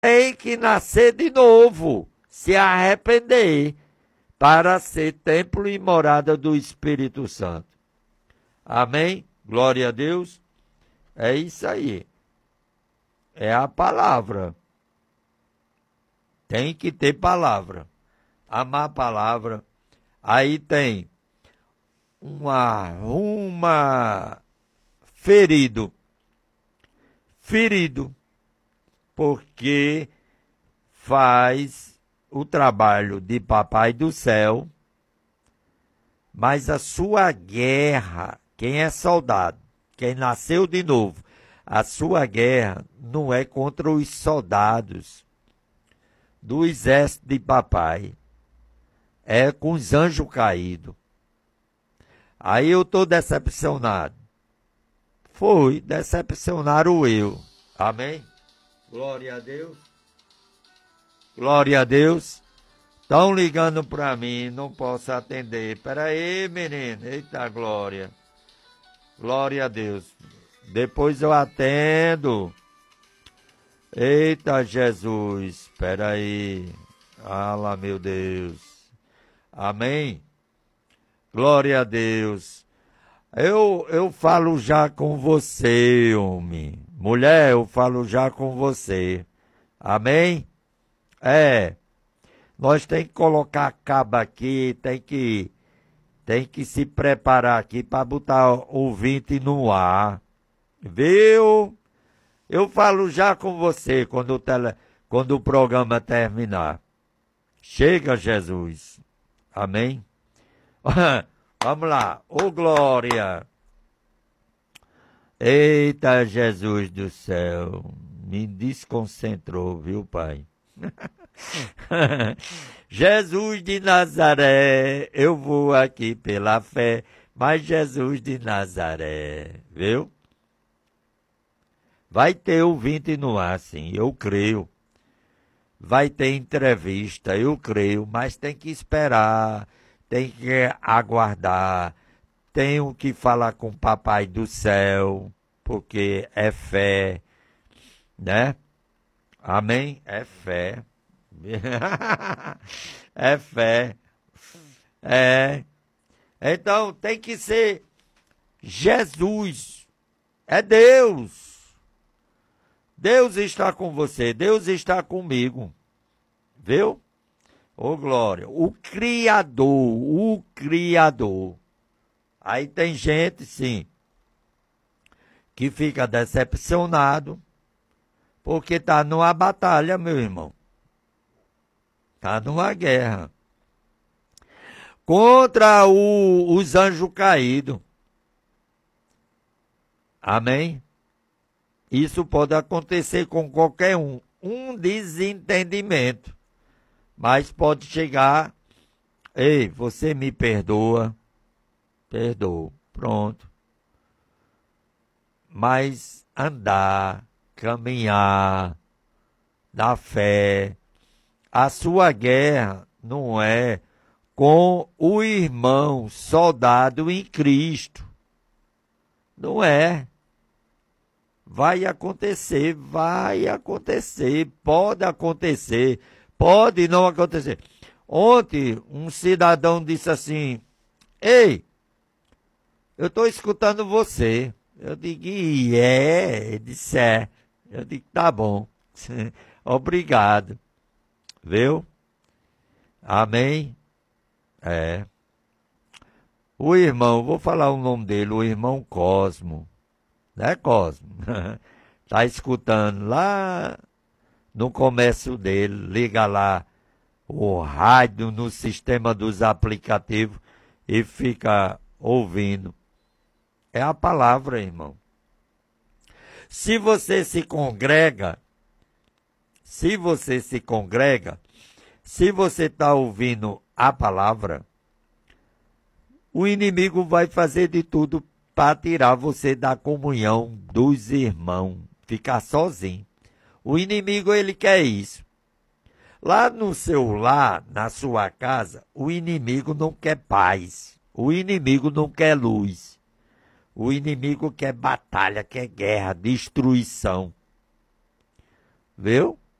tem que nascer de novo, se arrepender, para ser templo e morada do Espírito Santo. Amém? Glória a Deus. É isso aí. É a palavra. Tem que ter palavra. Amar a palavra. Aí tem uma ferido. Ferido. Porque faz o trabalho de papai do céu, mas a sua guerra, quem é soldado, quem nasceu de novo, a sua guerra não é contra os soldados do exército de papai, é com os anjos caídos. Aí eu estou decepcionado. Decepcionaram eu. Amém? Glória a Deus. Glória a Deus. Estão ligando para mim, não posso atender. Espera aí, menino. Eita, glória. Glória a Deus. Depois eu atendo. Eita, Jesus. Espera aí. Ala, meu Deus. Amém? Glória a Deus. Eu falo já com você, homem. Mulher, eu falo já com você. Amém? Nós tem que colocar a caba aqui, tem que se preparar aqui para botar o ouvinte no ar. Viu? Eu falo já com você quando o programa terminar. Chega, Jesus. Amém? Vamos lá. Ô, glória. Eita, Jesus do céu. Me desconcentrou, viu, Pai? Jesus de Nazaré, eu vou aqui pela fé, mas Jesus de Nazaré, viu? Vai ter ouvinte no ar, sim, eu creio. Vai ter entrevista, eu creio, mas tem que esperar, tem que aguardar, tenho que falar com o Papai do Céu, porque é fé, né? Amém? É fé. É fé. É. Então tem que ser Jesus. É Deus. Deus está com você. Deus está comigo. Viu? Ô, glória. O Criador. O Criador. Aí tem gente, sim, que fica decepcionado porque está numa batalha, meu irmão. Está numa guerra contra os anjos caídos. Amém? Isso pode acontecer com qualquer um desentendimento. Mas pode chegar, ei, você me perdoa? Perdoa, pronto. Mas andar, caminhar na fé, a sua guerra não é com o irmão soldado em Cristo. Não é. Vai acontecer, pode não acontecer. Ontem, um cidadão disse assim, ei, eu estou escutando você. Eu digo, ele disse, é. Eu digo, tá bom, obrigado. Viu? Amém? É. O irmão, vou falar o nome dele, o irmão Cosmo. Né, Cosmo? Tá escutando lá no comércio dele, liga lá o rádio no sistema dos aplicativos e fica ouvindo. É a palavra, irmão. Se você se congrega, se você está ouvindo a palavra, o inimigo vai fazer de tudo para tirar você da comunhão dos irmãos, ficar sozinho. O inimigo, ele quer isso. Lá no seu lar, na sua casa, o inimigo não quer paz. O inimigo não quer luz. O inimigo quer batalha, quer guerra, destruição. Viu?